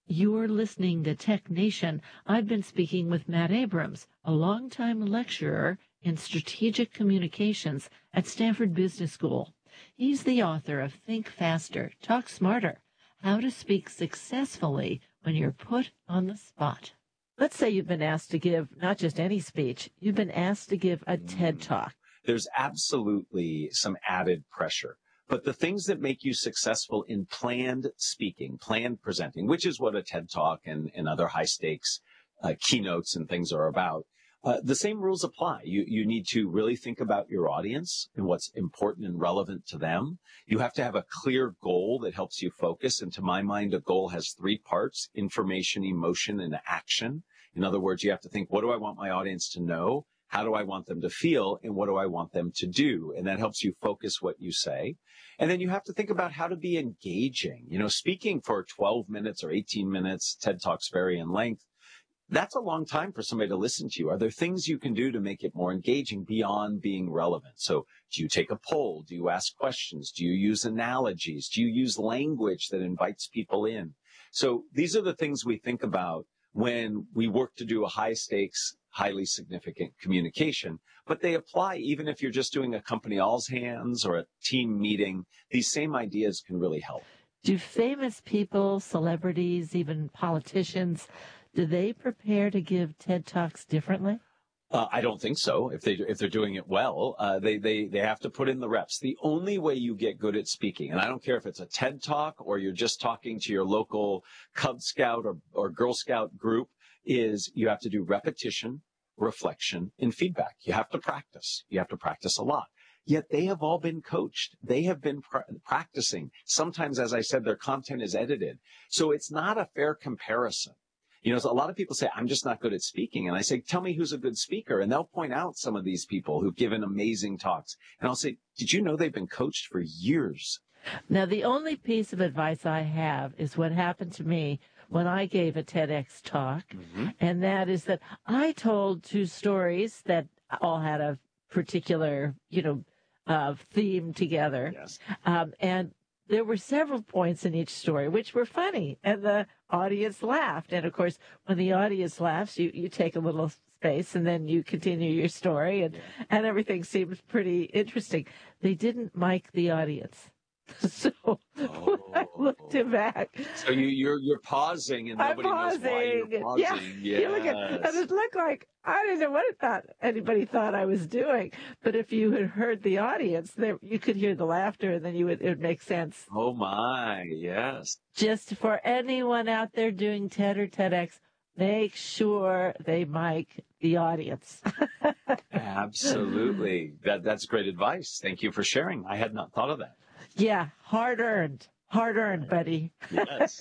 You're listening to Tech Nation. I've been speaking with Matt Abrams, a longtime lecturer in strategic communications at Stanford Business School. He's the author of Think Faster, Talk Smarter, How to Speak Successfully When You're Put on the Spot. Let's say you've been asked to give not just any speech, you've been asked to give a TED Talk. There's absolutely some added pressure. But the things that make you successful in planned speaking, planned presenting, which is what a TED Talk and other high-stakes keynotes and things are about, the same rules apply. You need to really think about your audience and what's important and relevant to them. You have to have a clear goal that helps you focus. And to my mind, a goal has three parts: information, emotion, and action. In other words, you have to think, what do I want my audience to know? How do I want them to feel? And what do I want them to do? And that helps you focus what you say. And then you have to think about how to be engaging. You know, speaking for 12 minutes or 18 minutes, TED Talks vary in length. That's a long time for somebody to listen to you. Are there things you can do to make it more engaging beyond being relevant? So do you take a poll? Do you ask questions? Do you use analogies? Do you use language that invites people in? So these are the things we think about when we work to do a high-stakes, highly significant communication, but they apply even if you're just doing a company all's hands or a team meeting. These same ideas can really help. Do famous people, celebrities, even politicians, do they prepare to give TED Talks differently? I don't think so. If they're doing it well, they have to put in the reps. The only way you get good at speaking, and I don't care if it's a TED Talk or you're just talking to your local Cub Scout or Girl Scout group, is you have to do repetition, reflection, and feedback. You have to practice. You have to practice a lot. Yet they have all been coached. They have been practicing. Sometimes, as I said, their content is edited. So it's not a fair comparison. You know, so a lot of people say, I'm just not good at speaking. And I say, tell me who's a good speaker. And they'll point out some of these people who've given amazing talks. And I'll say, did you know they've been coached for years? Now, the only piece of advice I have is what happened to me when I gave a TEDx talk. Mm-hmm. And that is that I told two stories that all had a particular, theme together. Yes. And there were several points in each story which were funny, and the audience laughed. And, of course, when the audience laughs, you take a little space, and then you continue your story, and everything seems pretty interesting. They didn't mic the audience. So when I looked back. So you're pausing, and nobody knows why you're pausing. Yeah. Yes. You look and it looked like I didn't know what anybody thought I was doing. But if you had heard the audience, you could hear the laughter, and then it would make sense. Oh my, yes. Just for anyone out there doing TED or TEDx, make sure they mic the audience. Absolutely. That's great advice. Thank you for sharing. I had not thought of that. Yeah, hard-earned, buddy. Yes.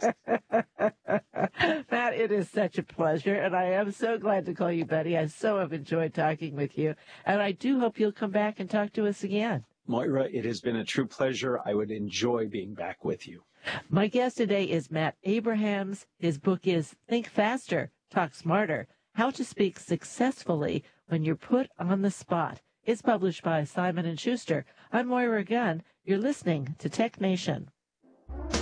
Matt, it is such a pleasure, and I am so glad to call you buddy. I so have enjoyed talking with you, and I do hope you'll come back and talk to us again. Moira, it has been a true pleasure. I would enjoy being back with you. My guest today is Matt Abrahams. His book is Think Faster, Talk Smarter, How to Speak Successfully When You're Put on the Spot. It's published by Simon & Schuster. I'm Moira Gunn. You're listening to Tech Nation.